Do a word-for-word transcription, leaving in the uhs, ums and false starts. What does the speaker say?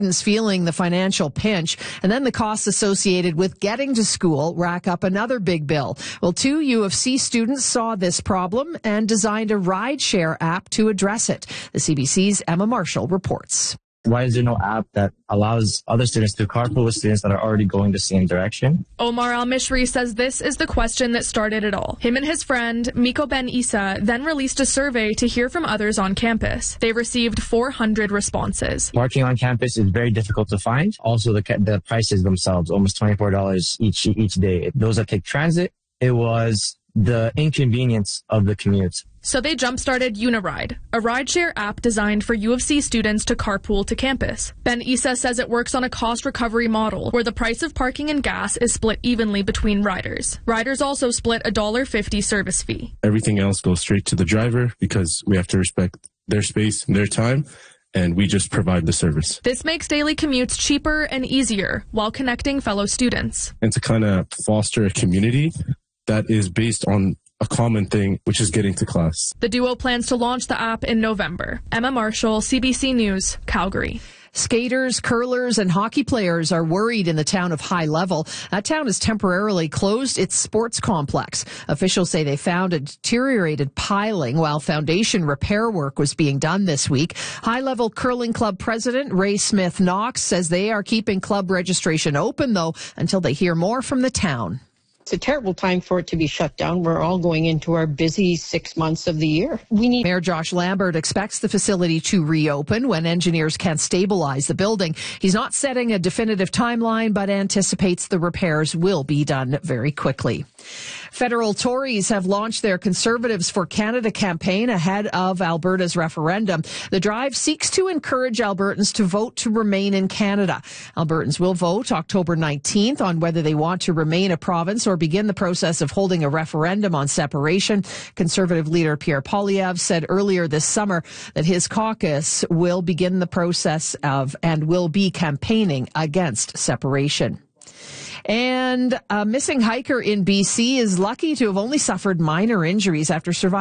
students feeling the financial pinch, and then the costs associated with getting to school rack up another big bill. Well, two U of C students saw this problem and designed a rideshare app to address it. The C B C's Emma Marshall reports. Why is there no app that allows other students to carpool with students that are already going the same direction? Omar Al-Mishri says this is the question that started it all. Him and his friend, Miko Ben Isa, then released a survey to hear from others on campus. They received four hundred responses. Parking on campus is very difficult to find. Also, the, the prices themselves, almost twenty-four dollars each, each day. Those that take transit, it was the inconvenience of the commute. So they jump-started Uniride, a rideshare app designed for U of C students to carpool to campus. Ben Isa says it works on a cost recovery model where the price of parking and gas is split evenly between riders. Riders also split a one dollar fifty service fee. Everything else goes straight to the driver because we have to respect their space and their time, and we just provide the service. This makes daily commutes cheaper and easier while connecting fellow students. And to kind of foster a community that is based on a common thing, which is getting to class. The duo plans to launch the app in November. Emma Marshall, C B C News, Calgary. Skaters, curlers, and hockey players are worried in the town of High Level. That town has temporarily closed its sports complex. Officials say they found a deteriorated piling while foundation repair work was being done this week. High Level Curling Club President Ray Smith Knox says they are keeping club registration open, though, until they hear more from the town. It's a terrible time for it to be shut down. We're all going into our busy six months of the year. We need. Mayor Josh Lambert expects the facility to reopen when engineers can stabilize the building. He's not setting a definitive timeline, but anticipates the repairs will be done very quickly. Federal Tories have launched their Conservatives for Canada campaign ahead of Alberta's referendum. The drive seeks to encourage Albertans to vote to remain in Canada. Albertans will vote October nineteenth on whether they want to remain a province or begin the process of holding a referendum on separation. Conservative leader Pierre Poilievre said earlier this summer that his caucus will begin the process of and will be campaigning against separation. And a missing hiker in B C is lucky to have only suffered minor injuries after surviving